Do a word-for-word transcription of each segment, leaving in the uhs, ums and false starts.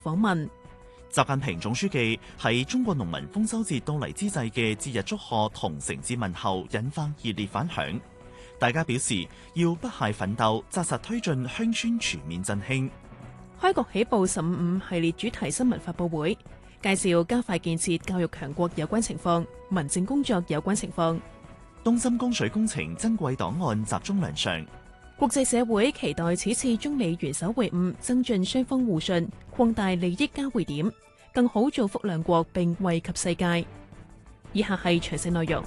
訪問。 習近平總書記喺中國農民豐收節到嚟之際嘅節日祝賀同誠摯問候引發熱烈反響，大家表示要不懈奮鬥，紮實推進鄉村全面振興。 開局起步十五五系列主題新聞發佈會，介紹加快建設教育強國有關情況、民政工作有關情況。 東深供水工程珍貴檔案集中亮相。 國際社會期待此次中美元首會晤增進雙方互信，擴大利益交匯點，更好造福兩國並惠及世界。以下係詳細內容。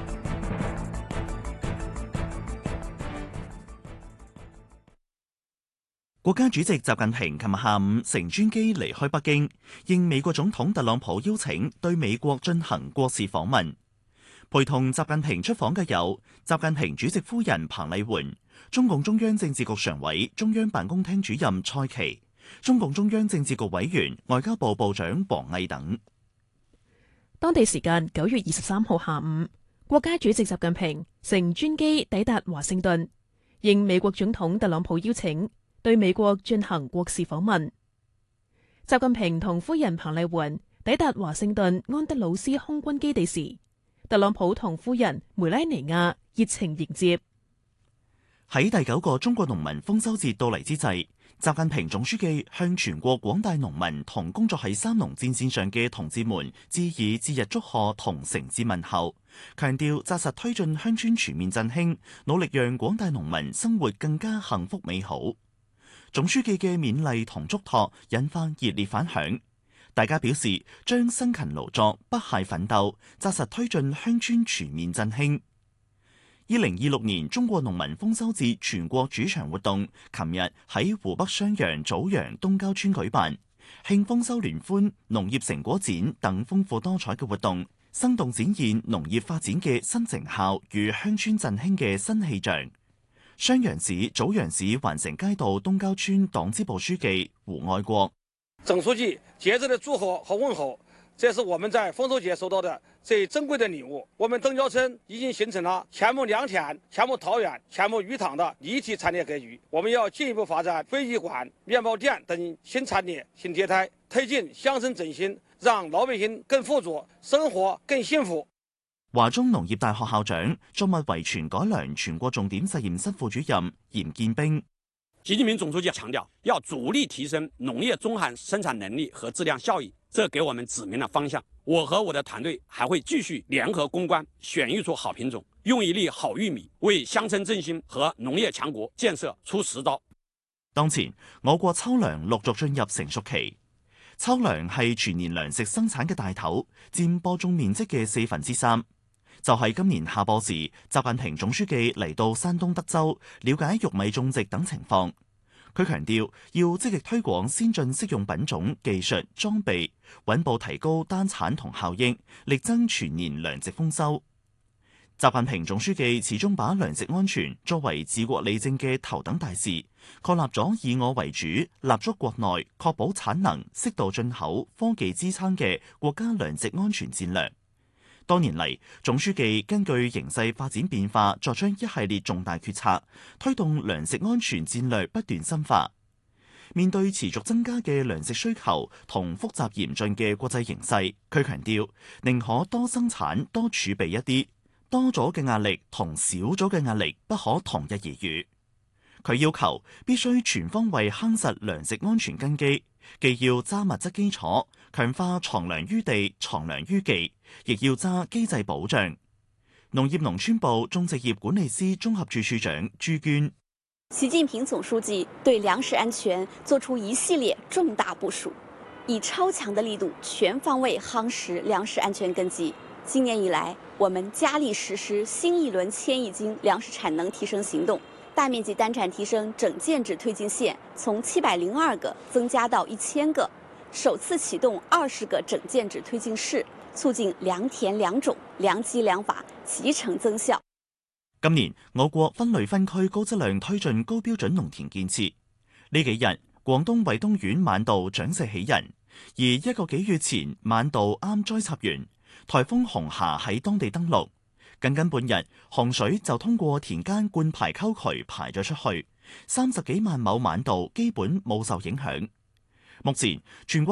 國家主席習近平琴日下午乘專機離開北京，應美國總統特朗普邀請，對美國進行國事訪問。陪同習近平出訪嘅有習近平主席夫人彭麗媛、中共中央政治局常委、中央辦公廳主任蔡奇、中共中央政治局委員、外交部部長王毅等。 當地時間九月二十三號下午，國家主席習近平乘專機抵達華盛頓，應美國總統特朗普邀請，對美國進行國事訪問。習近平同夫人彭麗媛抵達華盛頓安德魯斯空軍基地時，特朗普同夫人梅拉尼亞熱情迎接。 喺第九個中國農民豐收節到嚟之際，習近平總書記向全國廣大農民同工作喺三農戰線上嘅同志們致以節日祝賀同誠摯問候，強調紮實推進鄉村全面振興，努力讓廣大農民生活更加幸福美好。總書記嘅勉勵同囑託引發熱烈反響，大家表示將辛勤勞作、不懈奮鬥，紮實推進鄉村全面振興。二零二六年中國農民豐收節全國主場活動，琴日喺湖北襄陽棗陽東郊村舉辦，慶豐收聯歡、農業成果展等豐富多彩嘅活動，生動展現農業發展嘅新成效與鄉村振興嘅新氣象。襄陽市棗陽市環城街道東郊村黨支部書記胡愛國： 總書記節日的祝賀和問候，這是我們在豐收節收到的最珍貴的禮物。我們東郊村已經形成了黔牧良田、黔牧桃園、黔牧魚塘的立體產業格局。我們要進一步發展飛機館、麵包店等新產業新業態，推進鄉村振興，讓老百姓更富足，生活更幸福。 華中農業大學校長、作物遺傳改良全國重點實驗室副主任嚴建兵： 習近平總書記強調，要主力提升農業綜合生產能力和質量效益，這給我們指明了方向。我和我的團隊還會繼續聯合攻關，選育出好品種，用一粒好玉米，為鄉村振興和農業強國建設出實刀。 當前，我國秋糧陸續進入成熟期。秋糧係全年糧食生產嘅大頭，佔播種面積嘅四分之三。就係今年夏播時，習近平總書記嚟到山東德州，了解玉米種植等情況。佢強調要積極推廣先進適用品種、技術、裝備，穩步提高單產同效益，力爭全年糧食豐收。習近平總書記始終把糧食安全作為治國理政嘅頭等大事，確立咗以我為主、立足國內、確保產能、適度進口、科技支撐嘅國家糧食安全戰略。多年嚟，總書記根據形勢發展變化，作出一系列重大決策，推動糧食安全戰略不斷深化。面對持續增加嘅糧食需求同複雜嚴峻嘅國際形勢，佢強調寧可多生產多儲備一啲，多咗嘅壓力同少咗嘅壓力不可同日而語。佢要求必須全方位夯實糧食安全根基，既要揸物質基礎，強化藏糧於地、藏糧於技，亦要揸機制保障。農業農村部種植業管理司綜合處處長朱娟： 習近平總書記對糧食安全作出一系列重大部署，以超強的力度全方位夯實糧食安全根基。今年以來，我們加力實施新一輪千億斤糧食產能提升行動，大面積單產提升整建制推進線從七百零二個增加到一千個，首次啟動二十個整建制推進室，促進良田良種、良機良法集成增效。 今年我國分類分區高質量推進高標準農田建設。呢幾日，廣東惠東縣晚稻長勢喜人，而一個幾月前晚稻啱栽插完，颱風紅霞喺當地登陸。僅僅半日，洪水就通過田間灌排溝渠排咗出去，三十幾萬畝晚稻基本冇受影響。 目前全國